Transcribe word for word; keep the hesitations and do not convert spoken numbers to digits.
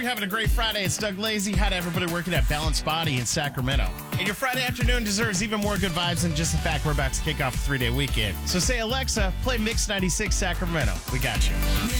You're having a great Friday. It's Doug Lazy. Hi to everybody working at Balanced Body in Sacramento. And your Friday afternoon deserves even more good vibes than just the fact we're about to kick off a three-day weekend. So say, Alexa, play Mix ninety-six Sacramento. We got you.